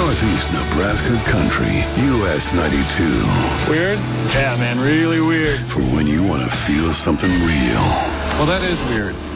Northeast Nebraska country. US 92. Weird? Yeah, man, really weird. For when you want to feel something real. Well, that is weird.